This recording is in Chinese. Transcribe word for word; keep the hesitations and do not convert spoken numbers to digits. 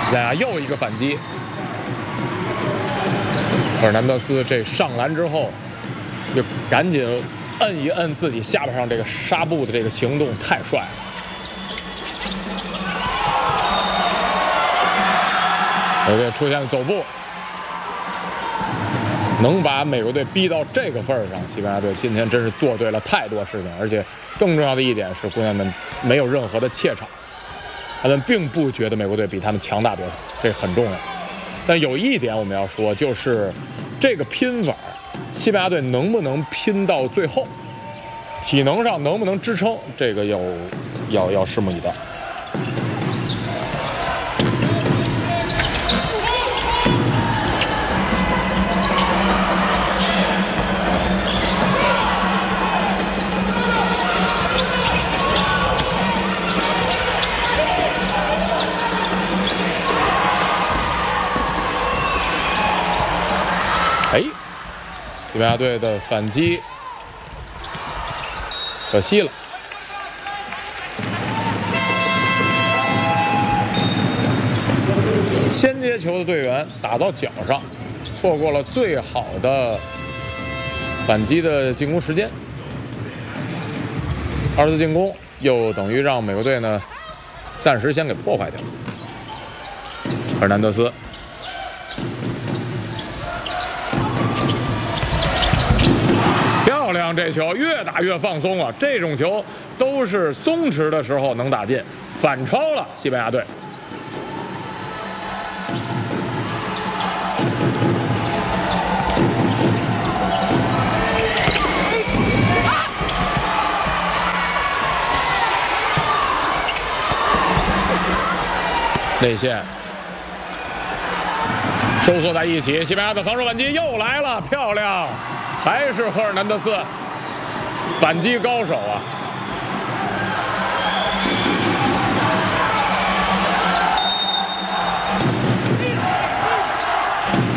来啊，又一个反击。赫尔南德斯这上篮之后，就赶紧摁一摁自己下巴上这个纱布的这个行动，太帅了。美国队出现了走步，能把美国队逼到这个份儿上，西班牙队今天真是做对了太多事情，而且更重要的一点是，姑娘们没有任何的怯场，他们并不觉得美国队比他们强大多少，这很重要。但有一点我们要说，就是这个拼法，西班牙队能不能拼到最后，体能上能不能支撑，这个要要要拭目以待。哎，西班牙队的反击可惜了。先接球的队员打到脚上，错过了最好的反击的进攻时间。二次进攻又等于让美国队呢暂时先给破坏掉。赫尔南德斯。漂亮，这球越打越放松了。这种球都是松弛的时候能打进，反超了西班牙队。内线收缩在一起，西班牙的防守反击又来了，漂亮！还是赫尔南德斯，反击高手啊！